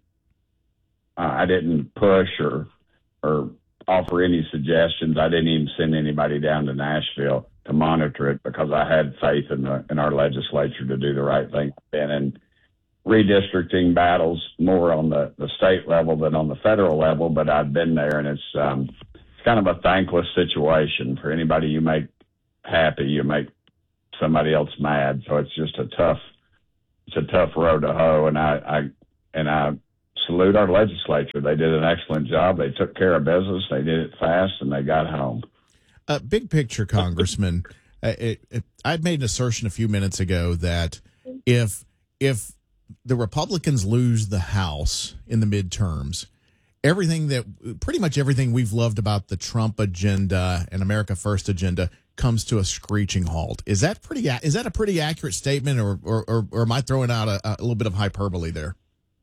I didn't push or or offer any suggestions. I didn't even send anybody down to Nashville to monitor it because I had faith in the in our legislature to do the right thing. And in redistricting battles more on the, the state level than on the federal level, but I've been there, and it's um, it's kind of a thankless situation. For anybody you make happy, you make somebody else mad. So it's just a tough it's a tough road to hoe. And I, I and I salute our legislature. They did an excellent job. They took care of business. They did it fast, and they got home.
Uh, big picture, Congressman. uh, it, it, I'd made an assertion a few minutes ago that if if the Republicans lose the House in the midterms, everything that pretty much everything we've loved about the Trump agenda and America First agenda comes to a screeching halt. Is that pretty? Is that a pretty accurate statement, or or, or, or am I throwing out a, a little bit of hyperbole there?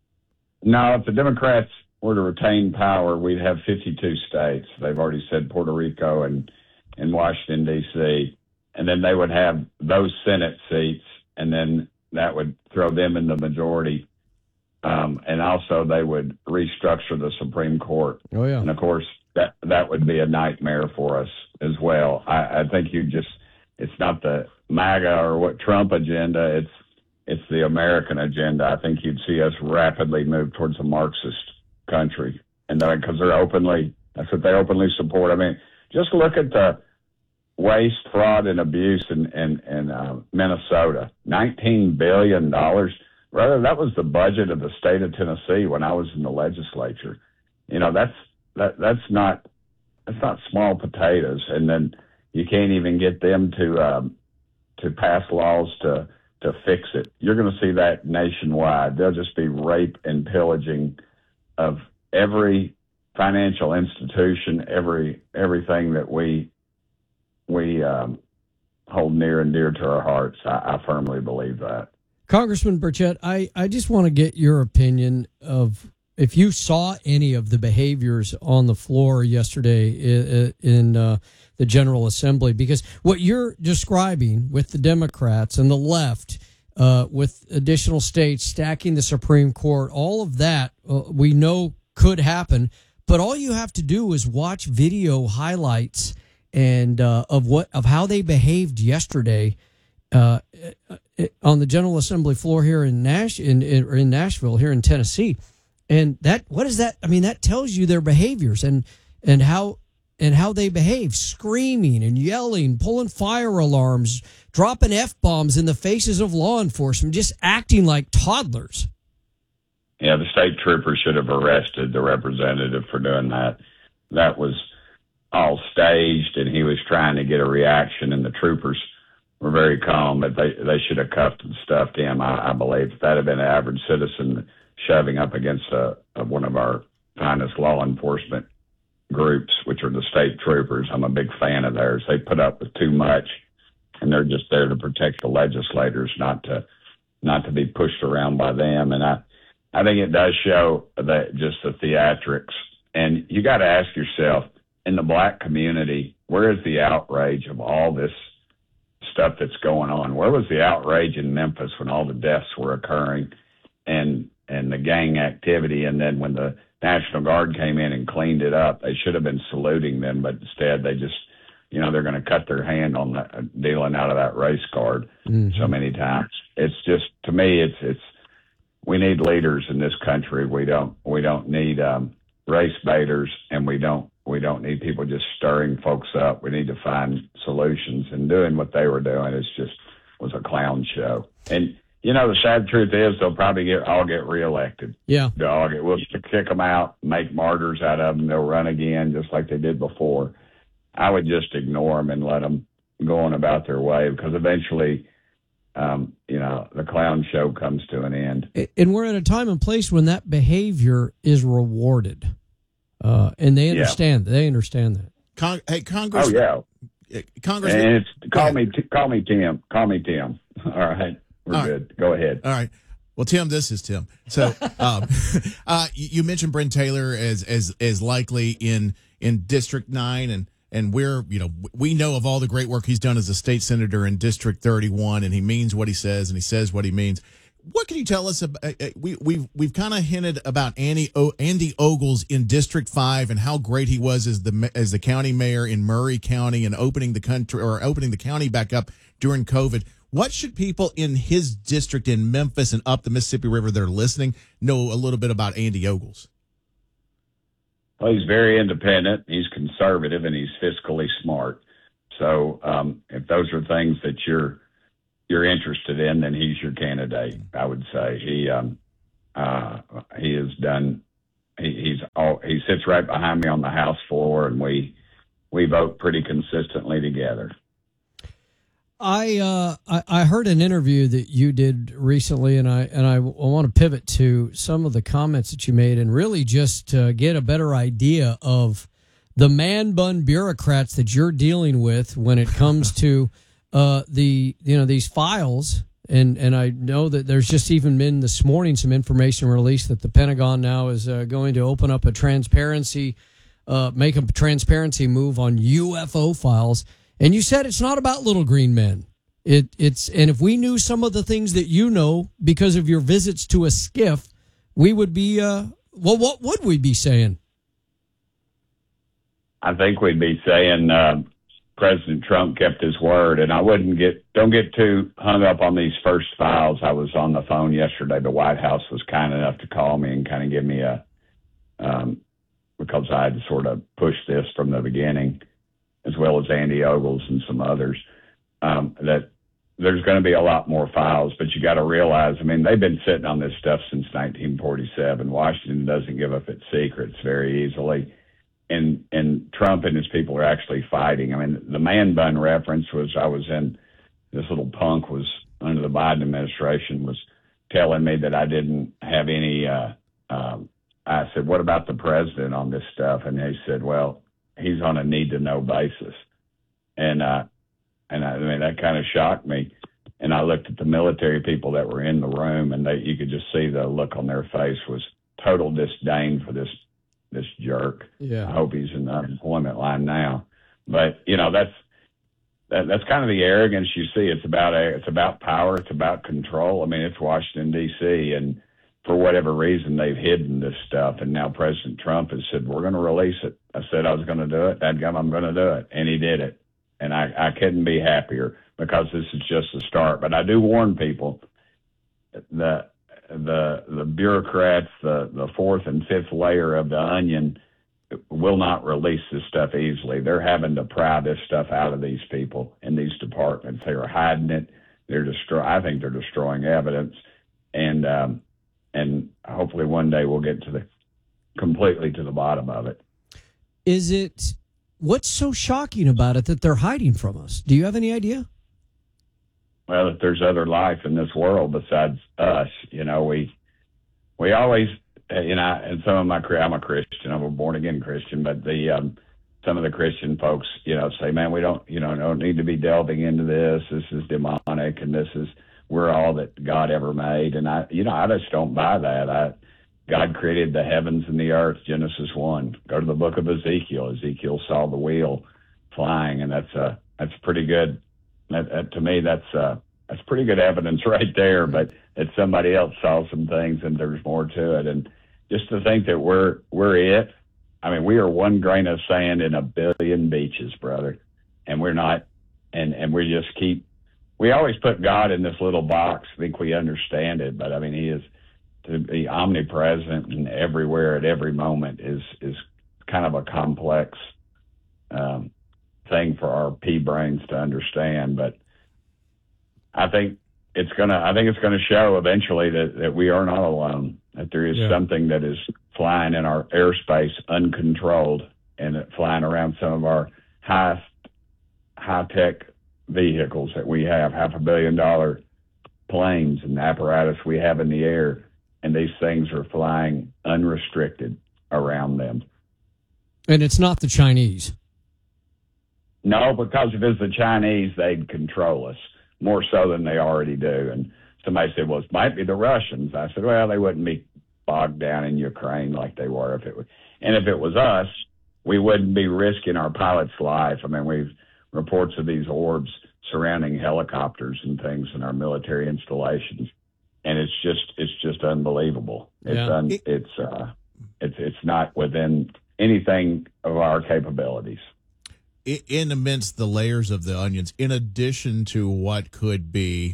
No, if the Democrats were to retain power, we'd have fifty-two states. They've already said Puerto Rico and, and Washington, D C, and then they would have those Senate seats, and then that would throw them in the majority. Um, and also they would restructure the Supreme Court.
Oh, yeah.
And, of course, that that would be a nightmare for us as well. I, I think you just – it's not the MAGA or what Trump agenda. It's It's the American agenda. I think you'd see us rapidly move towards a Marxist country, and because they're openly, that's what they openly support. I mean, just look at the waste, fraud, and abuse in in, in uh, Minnesota. nineteen billion dollars. Rather, that was the budget of the state of Tennessee when I was in the legislature. You know, that's that that's not that's not small potatoes. And then you can't even get them to um, to pass laws to. to fix it. You're going to see that nationwide. There'll just be rape and pillaging of every financial institution, every everything that we we um, hold near and dear to our hearts. I, I firmly believe that.
Congressman Burchett, I, I just want to get your opinion of if you saw any of the behaviors on the floor yesterday in, in uh, the General Assembly, because what you're describing with the Democrats and the left, uh, with additional states stacking the Supreme Court, all of that uh, we know could happen. But all you have to do is watch video highlights and uh, of what of how they behaved yesterday uh, on the General Assembly floor here in Nash in, in, in Nashville here in Tennessee. And that, what is that? I mean, that tells you their behaviors and, and how, and how they behave, screaming and yelling, pulling fire alarms, dropping F-bombs in the faces of law enforcement, just acting like toddlers.
Yeah, the state trooper should have arrested the representative for doing that. That was all staged, and he was trying to get a reaction, and the troopers were very calm, but they, they should have cuffed and stuffed him. I, I believe if that had been an average citizen shoving up against a, a, one of our finest law enforcement groups, which are the state troopers. I'm a big fan of theirs. They put up with too much, and they're just there to protect the legislators, not to not to be pushed around by them. And I, I think it does show that just the theatrics. And you got to ask yourself, in the black community, where is the outrage of all this stuff that's going on? Where was the outrage in Memphis when all the deaths were occurring and and the gang activity? And then when the National Guard came in and cleaned it up, they should have been saluting them, but instead they just, you know, they're going to cut their hand on the, dealing out of that race card mm-hmm. so many times. It's just, to me, it's it's we need leaders in this country. We don't we don't need um, race baiters, and we don't we don't need people just stirring folks up. We need to find solutions, and doing what they were doing is just was a clown show. And you know, the sad truth is they'll probably get all get reelected.
Yeah,
they'll all get, we'll kick them out, make martyrs out of them. They'll run again just like they did before. I would just ignore them and let them go on about their way, because eventually, um, you know, the clown show comes to an end.
And we're at a time and place when that behavior is rewarded, uh, and they understand. Yeah. They understand that.
Con- hey, Congress.
Oh
yeah, Congressman.
And it's, call me, call me Tim. Call me Tim. All right. We're All good. Right. Go ahead.
All right. Well, Tim, this is Tim. So, um, uh, you mentioned Brent Taylor as as as likely in in District Nine, and and we're, you know, we know of all the great work he's done as a state senator in District thirty-one, and he means what he says, and he says what he means. What can you tell us about? Uh, we we've we've kind of hinted about Andy o, Andy Ogles in District Five and how great he was as the as the county mayor in Murray County and opening the country or opening the county back up during COVID. What should people in his district in Memphis and up the Mississippi River that are listening know a little bit about Andy Ogles?
Well, he's very independent. He's conservative, and he's fiscally smart. So, um, if those are things that you're you're interested in, then he's your candidate. I would say he um, uh, he has done. He, he's all he sits right behind me on the House floor, and we we vote pretty consistently together.
I, uh, I I heard an interview that you did recently, and I and I, I want to pivot to some of the comments that you made, and really just uh, get a better idea of the man bun bureaucrats that you're dealing with when it comes to uh, the you know these files. And and I know that there's just even been this morning some information released that the Pentagon now is uh, going to open up a transparency, uh, make a transparency move on U F O files. And you said it's not about little green men. It it's and if we knew some of the things that you know because of your visits to a skiff, we would be uh well what would we be saying?
I think we'd be saying uh, President Trump kept his word, and I wouldn't get don't get too hung up on these first files. I was on the phone yesterday. The White House was kind enough to call me and kind of give me a um, because I had to sort of push this from the beginning, as well as Andy Ogles and some others, um, that there's going to be a lot more files, but you got to realize, I mean, they've been sitting on this stuff since nineteen forty-seven. Washington doesn't give up its secrets very easily. And, and Trump and his people are actually fighting. I mean, the man bun reference was, I was in, this little punk was under the Biden administration was telling me that I didn't have any, uh, um, I said, what about the president on this stuff? And they said, well, he's on a need to know basis. And, uh, and I, I mean, that kind of shocked me. And I looked at the military people that were in the room, and they, you could just see the look on their face was total disdain for this, this jerk.
Yeah.
I hope he's in the unemployment line now. But, you know, that's, that, that's kind of the arrogance you see. It's about, a, it's about power. It's about control. I mean, it's Washington, D C, and for whatever reason, they've hidden this stuff. And now President Trump has said, we're going to release it. I said I was going to do it. Dadgum, I'm going to do it. And he did it. And I, I couldn't be happier because this is just the start. But I do warn people, the the the bureaucrats, the, the fourth and fifth layer of the onion will not release this stuff easily. They're having to pry this stuff out of these people in these departments. They are hiding it. They're destroy. I think they're destroying evidence. And um, and hopefully one day we'll get to the completely to the bottom of it.
Is it, what's so shocking about it that they're hiding from us? Do you have any idea?
Well, if there's other life in this world besides us, you know, we, we always, you know, and some of my, I'm a Christian, I'm a born again Christian, but the, um, some of the Christian folks, you know, say, man, we don't, you know, don't need to be delving into this. This is demonic, and this is, we're all that God ever made. And I, you know, I just don't buy that. I, God created the heavens and the earth, Genesis one. Go to the book of Ezekiel. Ezekiel saw the wheel flying, and that's a, that's pretty good. That, that, to me, that's uh, that's pretty good evidence right there. But that somebody else saw some things, and there's more to it. And just to think that we're we're it. I mean, we are one grain of sand in a billion beaches, brother, and we're not. And and we just keep. We always put God in this little box. Think we understand it, but I mean, He is to be omnipresent and everywhere at every moment is is kind of a complex um, thing for our pea brains to understand. But I think it's gonna. I think it's gonna show eventually that, that we are not alone. That there is
Yeah.
something that is flying in our airspace uncontrolled, and it flying around some of our high high tech vehicles that we have, half a billion dollar planes and apparatus we have in the air, and these things are flying unrestricted around them.
And it's not the Chinese.
No, because if it's the Chinese, they'd control us more so than they already do. And somebody said, well, it might be the Russians. I said, well, they wouldn't be bogged down in Ukraine like they were if it was. And if it was us, we wouldn't be risking our pilot's life. I mean, we've reports of these orbs surrounding helicopters and things in our military installations, and it's just it's just unbelievable. It's
Yeah.
un, it's uh, it's it's not within anything of our capabilities.
In amidst the layers of the onions, in addition to what could be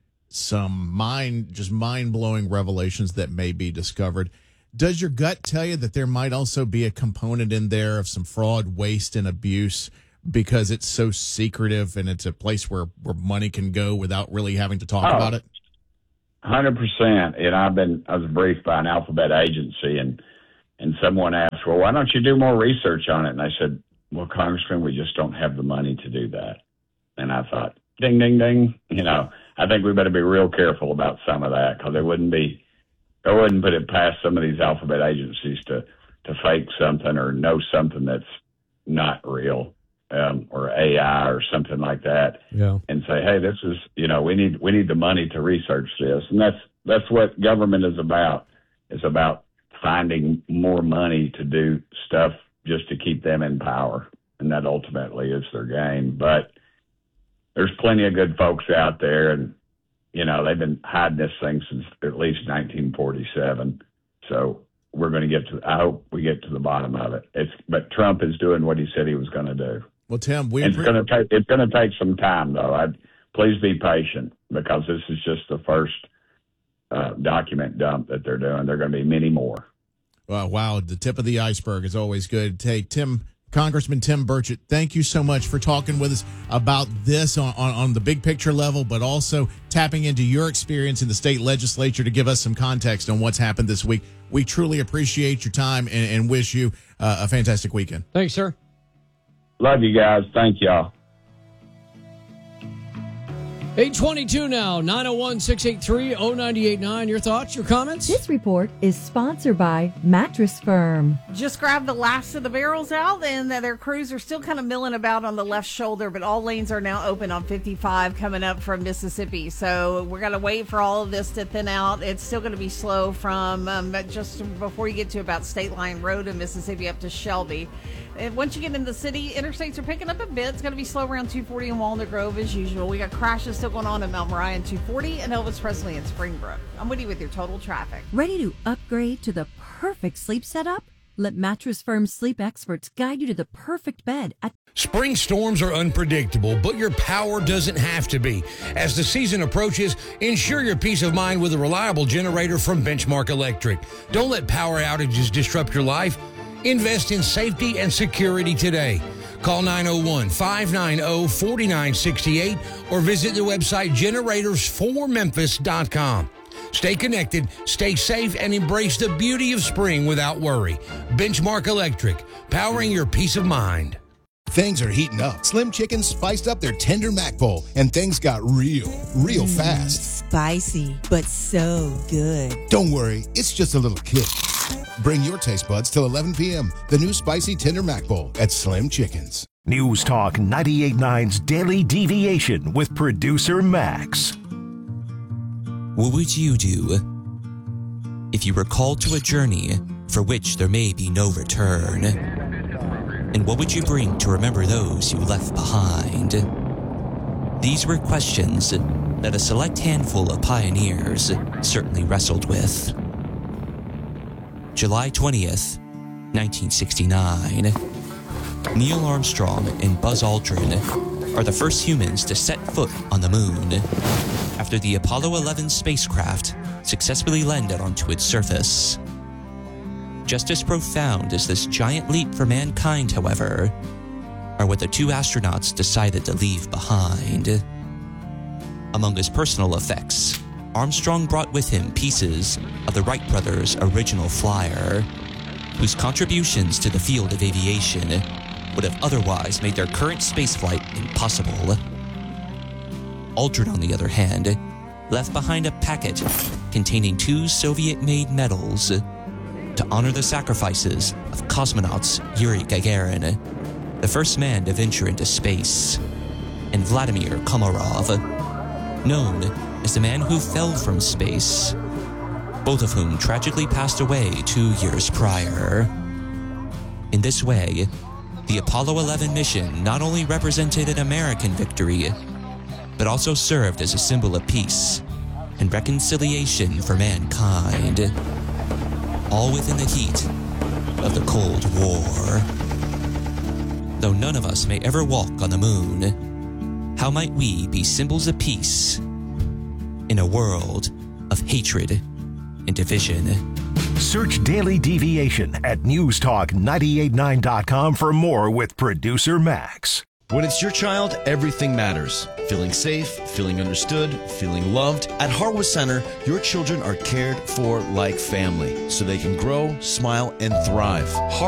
some mind, just mind-blowing revelations that may be discovered, does your gut tell you that there might also be a component in there of some fraud, waste, and abuse because it's so secretive and it's a place where, where money can go without really having to talk
Oh.
about it?
one hundred percent. And I've been, I was briefed by an alphabet agency, and, and someone asked, well, why don't you do more research on it? And I said, well, Congressman, we just don't have the money to do that. And I thought, ding, ding, ding. You know, I think we better be real careful about some of that, because it wouldn't be, I wouldn't put it past some of these alphabet agencies to, to fake something or know something that's not real, um, or A I or something like that.
Yeah.
And say, hey, this is, you know, we need, we need the money to research this. And that's, that's what government is about. It's about finding more money to do stuff just to keep them in power. And that ultimately is their game. But there's plenty of good folks out there, and, you know, they've been hiding this thing since at least nineteen forty-seven. So we're going to get to, I hope we get to the bottom of it. It's, but Trump is doing what he said he was going to do.
Well, Tim, we
And it's going to take, it's going to take some time, though. I'd, please be patient, because this is just the first uh, document dump that they're doing. There are going to be many more.
Well, wow, the tip of the iceberg is always good. Hey, Tim, Congressman Tim Burchett, thank you so much for talking with us about this on, on, on the big picture level, but also tapping into your experience in the state legislature to give us some context on what's happened this week. We truly appreciate your time and, and wish you uh, a fantastic weekend.
Thanks, sir.
Love you guys. Thank y'all.
eight twenty-two now, nine oh one, six eight three, oh nine eight nine. Your thoughts, your comments?
This report is sponsored by Mattress Firm.
Just grabbed the last of the barrels out, and their crews are still kind of milling about on the left shoulder, but all lanes are now open on fifty-five coming up from Mississippi. So we're going to wait for all of this to thin out. It's still going to be slow from um, just before you get to about State Line Road in Mississippi up to Shelby. And once you get into the city, interstates are picking up a bit. It's going to be slow around two forty in Walnut Grove as usual. We got crashes still going on at Mount Moriah and two forty and Elvis Presley and Springbrook. I'm Woody with your total traffic.
Ready to upgrade to the perfect sleep setup? Let Mattress Firm's sleep experts guide you to the perfect bed at
Spring storms are unpredictable, but your power doesn't have to be. As the season approaches, ensure your peace of mind with a reliable generator from Benchmark Electric. Don't let power outages disrupt your life. Invest in safety and security today. Call nine oh one, five nine oh, four nine six eight or visit the website generators for memphis dot com. Stay connected, stay safe, and embrace the beauty of spring without worry. Benchmark Electric, powering your peace of mind.
Things are heating up. Slim Chicken spiced up their tender mac bowl, and things got real, real
Mm,
fast.
Spicy, but so good.
Don't worry, it's just a little kick. Bring your taste buds till eleven p.m. The new spicy tender mac bowl at Slim Chickens.
News Talk ninety-eight point nine's Daily Deviation with producer Max.
What would you do if you were called to a journey for which there may be no return? And what would you bring to remember those you left behind? These were questions that a select handful of pioneers certainly wrestled with. July twentieth, nineteen sixty-nine. Neil Armstrong and Buzz Aldrin are the first humans to set foot on the moon after the Apollo eleven spacecraft successfully landed onto its surface. Just as profound as this giant leap for mankind, however, are what the two astronauts decided to leave behind. Among his personal effects, Armstrong brought with him pieces of the Wright brothers' original flyer, whose contributions to the field of aviation would have otherwise made their current spaceflight impossible. Aldrin, on the other hand, left behind a packet containing two Soviet-made medals to honor the sacrifices of cosmonauts Yuri Gagarin, the first man to venture into space, and Vladimir Komarov, known as the man who fell from space, both of whom tragically passed away two years prior. In this way, the Apollo eleven mission not only represented an American victory, but also served as a symbol of peace and reconciliation for mankind, all within the heat of the Cold War. Though none of us may ever walk on the moon, how might we be symbols of peace in a world of hatred and division?
Search Daily Deviation at news talk nine eight nine dot com for more with producer Max.
When it's your child, everything matters. Feeling safe, feeling understood, feeling loved. At Harwood Center, your children are cared for like family, so they can grow, smile, and thrive.